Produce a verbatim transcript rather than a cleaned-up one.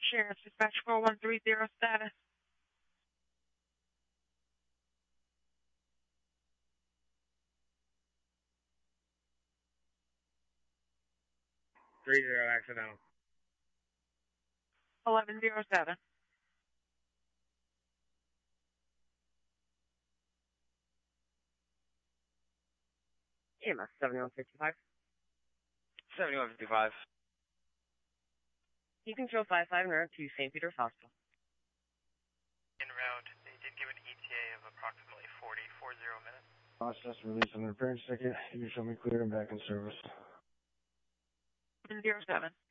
Sheriff's Dispatch four one three zero status. Three zero accidental. Eleven zero seven. E M S seventy-one fifty-five. seventy-one fifty-five. You can show five five and to Saint Peter's Hospital. En route, they did give an E T A of approximately forty, forty minutes. Process release an interference ticket. You can show me clear and back in service. Seven zero seven.